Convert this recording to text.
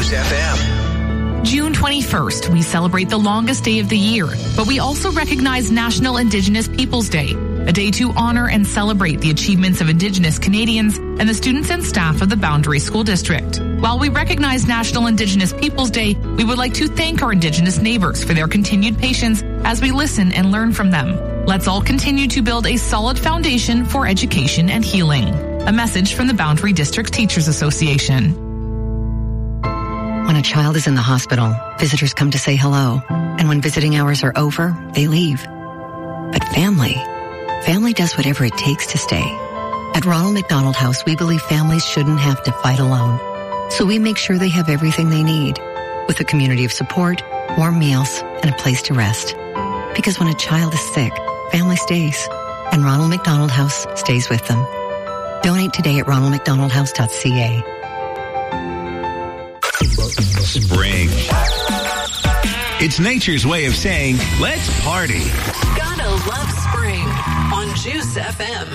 Juice FM. June 21st, we celebrate the longest day of the year, but we also recognize National Indigenous Peoples Day, a day to honor and celebrate the achievements of Indigenous Canadians and the students and staff of the Boundary School District. While we recognize National Indigenous Peoples Day, we would like to thank our Indigenous neighbors for their continued patience as we listen and learn from them. Let's all continue to build a solid foundation for education and healing. A message from the Boundary District Teachers Association. When a child is in the hospital, visitors come to say hello. And when visiting hours are over, they leave. But family does whatever it takes to stay. At Ronald McDonald House, we believe families shouldn't have to fight alone. So we make sure they have everything they need, with a community of support, warm meals, and a place to rest. Because when a child is sick, family stays. And Ronald McDonald House stays with them. Donate today at ronaldmcdonaldhouse.ca. Spring. It's nature's way of saying, let's party. Gotta love spring on Juice FM.